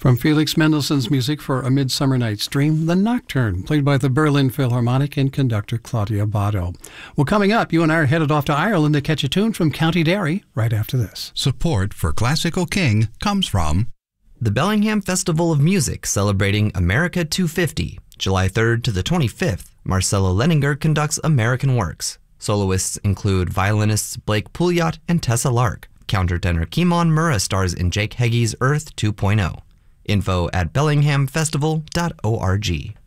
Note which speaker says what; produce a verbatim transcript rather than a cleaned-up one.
Speaker 1: From Felix Mendelssohn's music for A Midsummer Night's Dream, The Nocturne, played by the Berlin Philharmonic and conductor Claudia Bado. Well, coming up, you and I are headed off to Ireland to catch a tune from County Derry right after this.
Speaker 2: Support for Classical King comes from
Speaker 3: the Bellingham Festival of Music, celebrating America two fifty. July third to the twenty-fifth, Marcella Leninger conducts American Works. Soloists include violinists Blake Pouliot and Tessa Lark. Countertenor Kimon Murrah stars in Jake Heggie's Earth two point oh. Info at bellingham festival dot org.